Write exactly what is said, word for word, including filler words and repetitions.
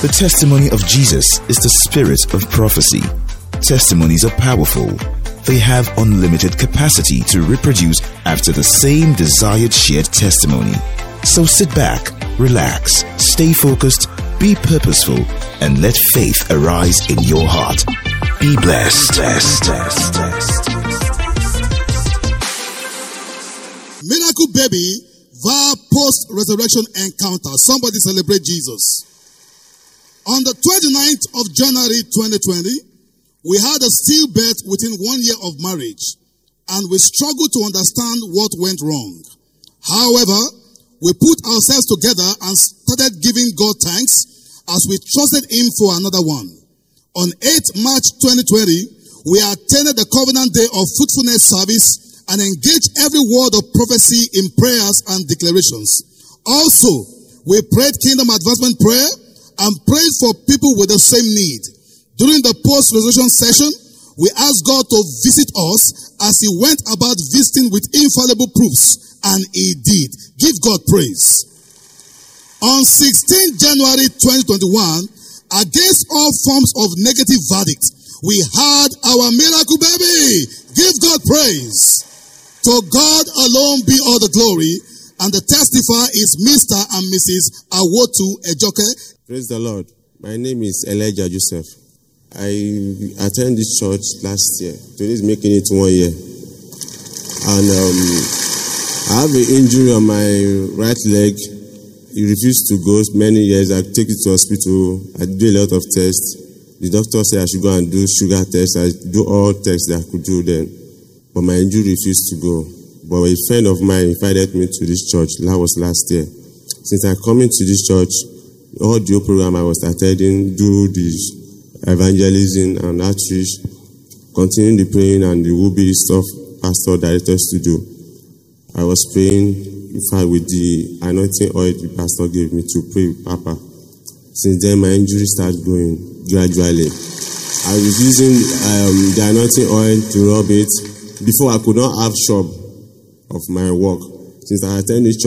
The testimony of Jesus is the spirit of prophecy. Testimonies are powerful. They have unlimited capacity to reproduce after the same desired shared testimony. So sit back, relax, stay focused, be purposeful, and let faith arise in your heart. Be blessed. blessed, blessed, blessed. Miracle Baby via post-resurrection encounter. Somebody celebrate Jesus. On the twenty-ninth of January twenty twenty, we had a stillbirth within one year of marriage, and we struggled to understand what went wrong. However, we put ourselves together and started giving God thanks as we trusted Him for another one. On the eighth of March twenty twenty, we attended the Covenant Day of Fruitfulness service and engaged every word of prophecy in prayers and declarations. Also, we prayed Kingdom Advancement Prayer and prayed for people with the same need. During the post-resurrection session, we asked God to visit us as He went about visiting with infallible proofs, and He did. Give God praise. On the sixteenth of January twenty twenty-one, against all forms of negative verdict, we had our miracle baby. Give God praise. To God alone be all the glory, and the testifier is Mister and Missus Awotu Ejoke. Praise the Lord. My name is Elijah Joseph. I attended this church last year. Today is making it one year. And um, I have an injury on my right leg. It refused to go many years. I take it to hospital. I do a lot of tests. The doctor said I should go and do sugar tests. I do all tests that I could do then. But my injury refused to go. But a friend of mine invited me to this church. That was last year. Since I come into this church, all the program I was attending, do this evangelism and outreach, continuing the praying and the will-be stuff pastor directed us to do. I was praying, in fact, with the anointing oil the pastor gave me to pray with Papa. Since then, my injury started going gradually. I was using um, the anointing oil to rub it. Before, I could not have shop of my work. Since I attended church,